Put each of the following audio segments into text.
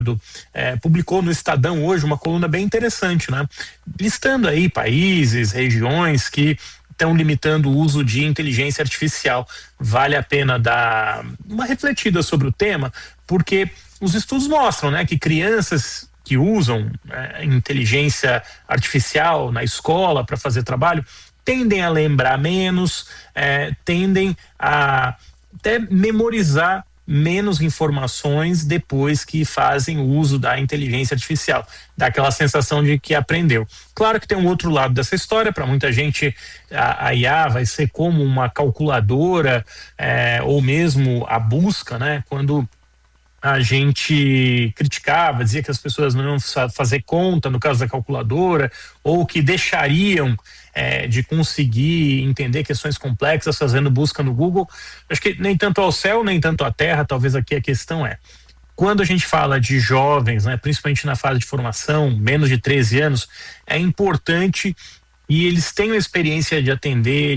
publicou no Estadão hoje uma coluna bem interessante, né? Listando aí países, regiões que estão limitando o uso de inteligência artificial. Vale a pena dar uma refletida sobre o tema, porque os estudos mostram, né, que crianças que usam inteligência artificial na escola para fazer trabalho tendem a lembrar menos, tendem a até memorizar menos informações depois que fazem o uso da inteligência artificial, dá aquela sensação de que aprendeu. Claro que tem um outro lado dessa história. Para muita gente a IA vai ser como uma calculadora, ou mesmo a busca, né? Quando a gente criticava, dizia que as pessoas não iam fazer conta no caso da calculadora, ou que deixariam de conseguir entender questões complexas fazendo busca no Google. Acho que nem tanto ao céu, nem tanto à terra. Talvez aqui a questão quando a gente fala de jovens, né, principalmente na fase de formação, menos de 13 anos, é importante e eles tenham a experiência de atender,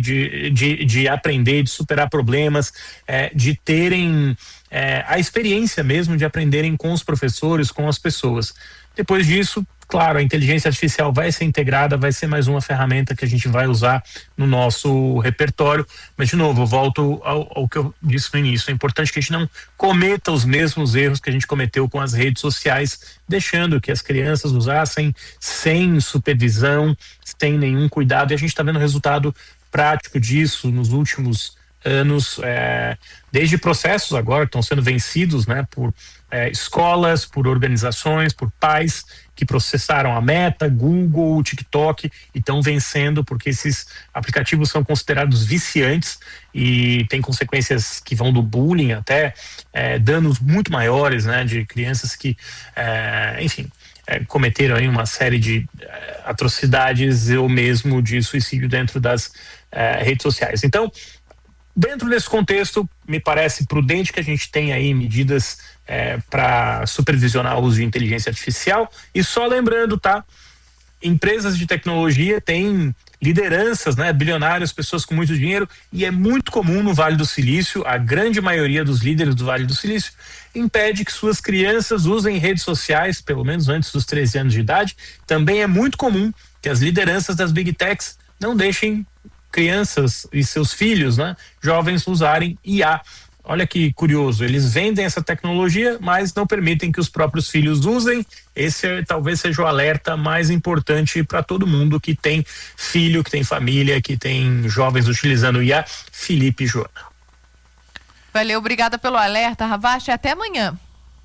de aprender, de superar problemas, de terem a experiência mesmo de aprenderem com os professores, com as pessoas. Depois disso, claro, a inteligência artificial vai ser integrada, vai ser mais uma ferramenta que a gente vai usar no nosso repertório, mas de novo, eu volto ao que eu disse no início. É importante que a gente não cometa os mesmos erros que a gente cometeu com as redes sociais, deixando que as crianças usassem sem supervisão, sem nenhum cuidado, e a gente está vendo o resultado prático disso nos últimos anos, desde processos agora que estão sendo vencidos, né, por escolas, por organizações, por pais que processaram a Meta, Google, TikTok, e estão vencendo porque esses aplicativos são considerados viciantes e tem consequências que vão do bullying até danos muito maiores, né, de crianças que, enfim, cometeram aí uma série de atrocidades ou mesmo de suicídio dentro das redes sociais. Então, dentro desse contexto, me parece prudente que a gente tenha aí medidas para supervisionar o uso de inteligência artificial. E só lembrando, tá? Empresas de tecnologia têm lideranças, né? Bilionários, pessoas com muito dinheiro, e é muito comum no Vale do Silício, a grande maioria dos líderes do Vale do Silício impede que suas crianças usem redes sociais, pelo menos antes dos 13 anos de idade. Também é muito comum que as lideranças das Big Techs não deixem crianças e seus filhos, né, jovens, usarem IA. Olha que curioso, eles vendem essa tecnologia, mas não permitem que os próprios filhos usem. Esse talvez seja o alerta mais importante para todo mundo que tem filho, que tem família, que tem jovens utilizando IA. Felipe e Joana. Valeu, obrigada pelo alerta, Ravache, até amanhã.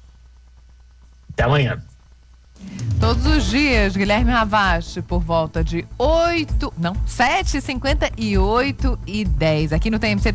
Até amanhã. Todos os dias, Guilherme Ravache, por volta de 7h50 e 8h10, aqui no TMC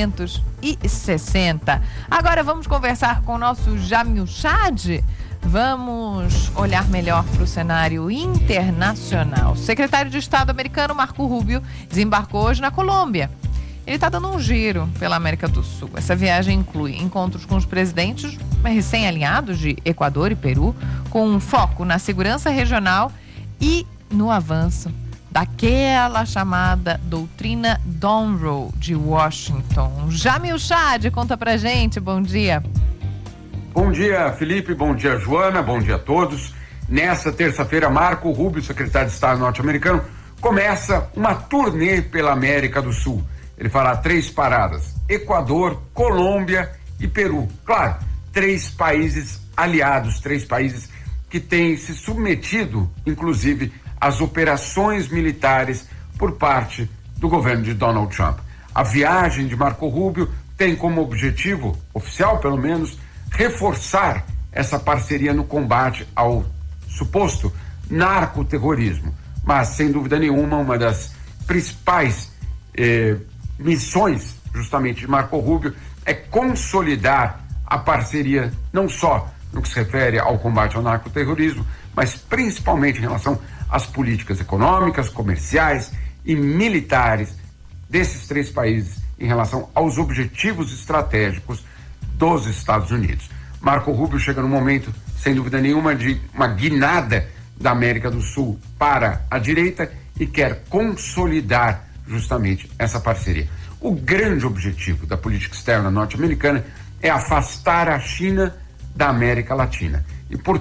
360. Agora vamos conversar com o nosso Jamil Chad. Vamos olhar melhor para o cenário internacional. O secretário de Estado americano, Marco Rubio, desembarcou hoje na Colômbia. Ele está dando um giro pela América do Sul. Essa viagem inclui encontros com os presidentes recém-alinhados de Equador e Peru, com um foco na segurança regional e no avanço daquela chamada doutrina Monroe de Washington. Jamil Chad, conta pra gente, bom dia. Bom dia, Felipe, bom dia, Joana, bom dia a todos. Nessa terça-feira, Marco Rubio, secretário de Estado norte-americano, começa uma turnê pela América do Sul. Ele fará 3 paradas: Equador, Colômbia e Peru. Claro, 3 países aliados, 3 países que têm se submetido, inclusive, às operações militares por parte do governo de Donald Trump. A viagem de Marco Rubio tem como objetivo, oficial pelo menos, reforçar essa parceria no combate ao suposto narcoterrorismo. Mas, sem dúvida nenhuma, uma das principais missões, justamente, de Marco Rubio é consolidar a parceria, não só no que se refere ao combate ao narcoterrorismo, mas principalmente em relação às políticas econômicas, comerciais e militares desses 3 países em relação aos objetivos estratégicos dos Estados Unidos. Marco Rubio chega num momento, sem dúvida nenhuma, de uma guinada da América do Sul para a direita e quer consolidar justamente essa parceria. O grande objetivo da política externa norte-americana é afastar a China da América Latina. E, portanto,